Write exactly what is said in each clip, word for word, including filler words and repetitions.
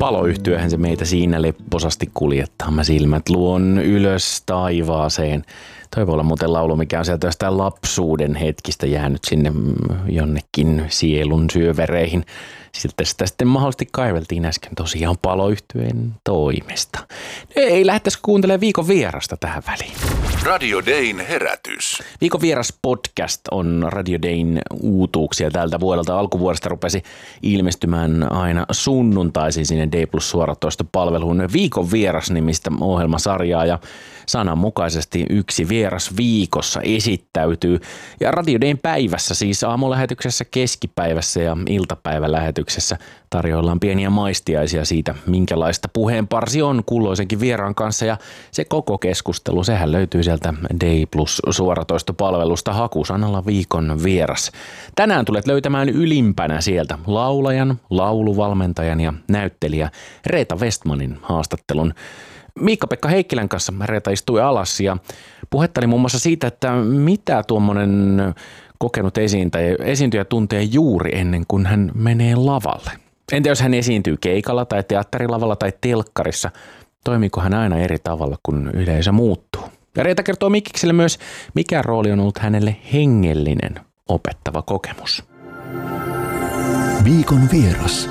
Paloyhtyehän se meitä siinä lepposasti kuljettaa. Mä silmät luon ylös taivaaseen. Toi voi olla muuten laulu, mikä on sieltä jostain lapsuuden hetkistä jäänyt sinne jonnekin sielun syövereihin. Siltä sitä sitten mahdollisesti kaiveltiin äsken tosiaan Paloyhtyeen toimesta. Ei lähtäisi kuuntelemaan viikon vierasta tähän väliin. Radio Dayn herätys. Viikon vieras podcast on Radio Dayn uutuuksia tältä vuodelta. Alkuvuodesta rupesi ilmestymään aina sunnuntaisin sinne D Plus suoratoistopalveluun viikon vieras nimistä ohjelmasarjaa ja sananmukaisesti yksi vieras viikossa esittäytyy. Ja Radio Dayn päivässä, siis aamulähetyksessä, keskipäivässä ja iltapäivälähetyksessä tarjoillaan pieniä maistiaisia siitä, minkälaista puheenparsi on kulloisenkin vieraan kanssa. Ja se koko keskustelu, sehän löytyy sieltä D Plus suoratoistopalvelusta hakusanalla viikon vieras. Tänään tulet löytämään ylimpänä sieltä laulajan, lauluvalmentajan ja näyttelijä Reetta Westmanin haastattelun. Miikka-Pekka Heikkilän kanssa Reetta istui alas ja puhetteli muun muassa siitä, että mitä tuommoinen kokenut esiintyjä, esiintyjä tuntee juuri ennen kuin hän menee lavalle. Entä jos hän esiintyy keikalla tai teatterilavalla tai telkkarissa, toimiiko hän aina eri tavalla, kun yleisö muuttuu? Ja Reetta kertoo Mikkikselle myös, mikä rooli on ollut hänelle hengellinen opettava kokemus. Viikon vieras.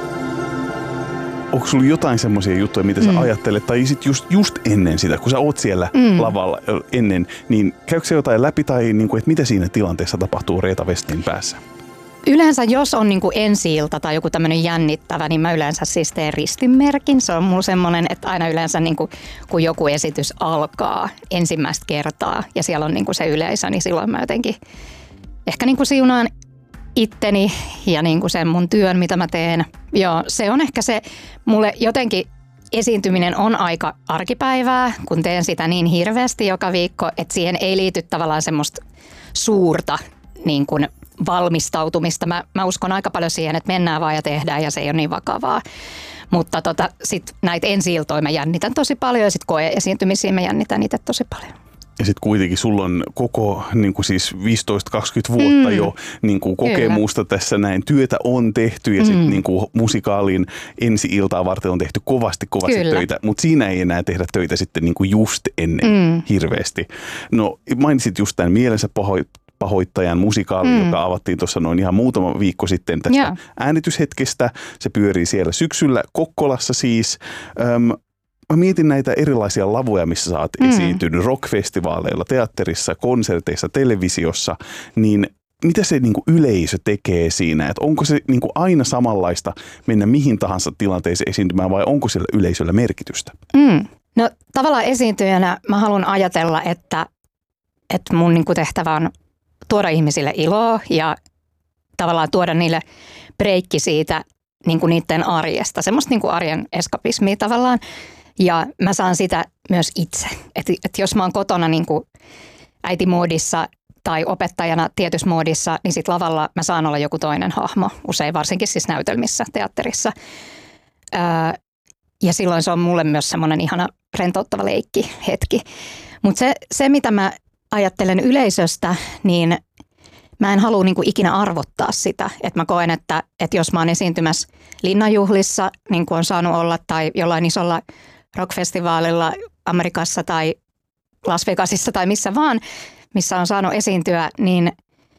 Onko sulla jotain semmoisia juttuja, mitä sä mm. ajattelet, tai sit just, just ennen sitä, kun sä oot siellä mm. lavalla ennen, niin käykö se jotain läpi, tai niin kuin, että mitä siinä tilanteessa tapahtuu Reetta Westmanin päässä? Yleensä jos on niin kuin ensi-ilta tai joku tämmöinen jännittävä, niin mä yleensä siis teen ristinmerkin. Se on mulla semmoinen, että aina yleensä niin kuin, kun joku esitys alkaa ensimmäistä kertaa ja siellä on niin kuin se yleisö, niin silloin mä jotenkin ehkä niin kuin siunaan itteni ja niin kuin sen mun työn, mitä mä teen. Joo, se on ehkä se, mulle jotenkin esiintyminen on aika arkipäivää, kun teen sitä niin hirveästi joka viikko, että siihen ei liity tavallaan semmoista suurta niin kuin valmistautumista. Mä, mä uskon aika paljon siihen, että mennään vaan ja tehdään ja se ei ole niin vakavaa. Mutta tota, sit näitä ensi-iltoja mä jännitän tosi paljon ja sit koe-esiintymisiä mä jännitän itse tosi paljon. Ja sitten kuitenkin sulla on koko niin kuin siis viisitoista kaksikymmentä vuotta mm. jo niin kuin kokemusta Kyllä. tässä näin. Työtä on tehty ja mm. sitten niin kuin musikaalin ensi-iltaa varten on tehty kovasti kovasti Kyllä. töitä, mutta siinä ei enää tehdä töitä sitten niin kuin just ennen mm. hirveästi. No mainitsit just tämän Mielensä pahoittajan musikaali, mm. joka avattiin tuossa noin ihan muutama viikko sitten tästä yeah. äänityshetkestä. Se pyörii siellä syksyllä Kokkolassa siis. Öm, Mä mietin näitä erilaisia lavoja, missä sä oot mm. esiintynyt rockfestivaaleilla, teatterissa, konserteissa, televisiossa, niin mitä se niin kuin yleisö tekee siinä? Että onko se niin kuin aina samanlaista mennä mihin tahansa tilanteeseen esiintymään vai onko sillä yleisöllä merkitystä? Mm. No tavallaan esiintyjänä mä haluan ajatella, että, että mun niin kuin tehtävä on tuoda ihmisille iloa ja tavallaan tuoda niille breikki siitä niin kuin niiden arjesta, semmoista niin kuin arjen eskapismia tavallaan. Ja mä saan sitä myös itse. Että et jos mä oon kotona niin kuin äitimoodissa tai opettajana tietyssä moodissa, niin sit lavalla mä saan olla joku toinen hahmo. Usein varsinkin siis näytelmissä, teatterissa. Öö, ja silloin se on mulle myös semmoinen ihana rentouttava leikki hetki. Mutta se, se, mitä mä ajattelen yleisöstä, niin mä en halua niin kuin ikinä arvottaa sitä. Että mä koen, että, että jos mä oon esiintymässä linnanjuhlissa, niin kuin on saanut olla, tai jollain isolla rockfestivaalilla Amerikassa tai Las Vegasissa tai missä vaan, missä on saanut esiintyä, niin,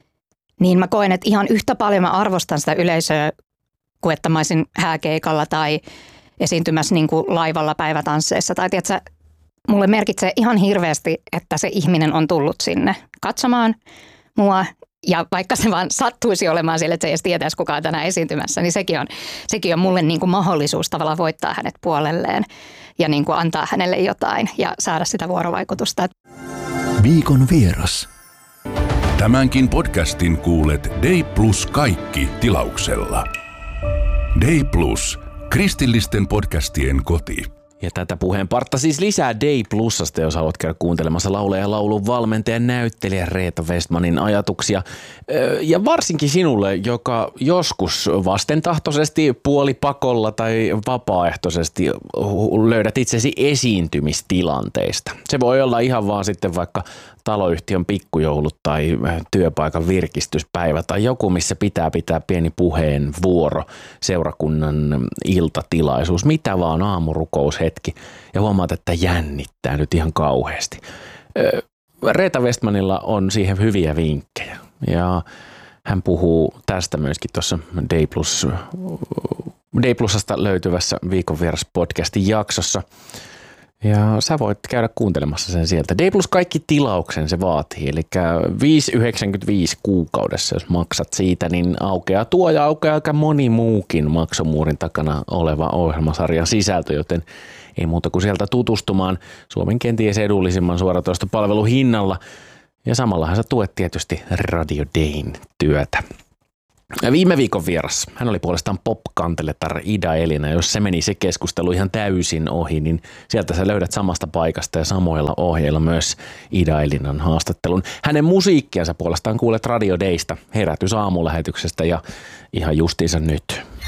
niin mä koen, että ihan yhtä paljon mä arvostan sitä yleisöä kuin että mä olisin hääkeikalla tai esiintymässä niin kuin laivalla päivätansseissa. Tai tiedätkö, mulle merkitsee ihan hirveästi, että se ihminen on tullut sinne katsomaan mua. Ja vaikka se vaan sattuisi olemaan siellä, että se ei edes tietäisi kukaan tänään esiintymässä, niin sekin on, sekin on mulle niin kuin mahdollisuus tavallaan voittaa hänet puolelleen ja niin kuin antaa hänelle jotain ja saada sitä vuorovaikutusta. Viikon vieras. Tämänkin podcastin kuulet D Plus kaikki tilauksella. D Plus, kristillisten podcastien koti. Ja tätä puheenpartta siis lisää Day Plusasta, jos haluat käydä kuuntelemassa laulaja ja laulun valmentajan näyttelijä Reetta Westmanin ajatuksia. Ja varsinkin sinulle, joka joskus vastentahtoisesti, puolipakolla tai vapaaehtoisesti löydät itsesi esiintymistilanteista. Se voi olla ihan vaan sitten vaikka taloyhtiön pikkujoulut tai työpaikan virkistyspäivä tai joku, missä pitää pitää pieni puheen vuoro, seurakunnan iltatilaisuus, mitä vaan, aamurukoushetki, ja huomaat, että jännittää nyt ihan kauheasti. Reetta Westmanilla on siihen hyviä vinkkejä ja hän puhuu tästä myöskin tuossa Day Plus, Day Plusasta löytyvässä Viikon vieras podcastin jaksossa. Ja sä voit käydä kuuntelemassa sen sieltä. Day Plus kaikki tilauksen se vaatii, eli viisi yhdeksänkymmentäviisi kuukaudessa, jos maksat siitä, niin aukeaa tuo ja aukeaa aika moni muukin maksomuurin takana oleva ohjelmasarjan sisältö, joten ei muuta kuin sieltä tutustumaan Suomen kenties edullisimman suoratoistopalvelun hinnalla. Ja samallahan sä tuet tietysti Radio Dayn työtä. Viime viikon vieras, hän oli puolestaan pop-kanteletar Ida Elina. Jos se meni se keskustelu ihan täysin ohi, niin sieltä sä löydät samasta paikasta ja samoilla ohjeilla myös Ida Elinan haastattelun. Hänen musiikkiansa puolestaan kuulet Radio Daysta, Herätys aamulähetyksestä ja ihan justiinsa nyt.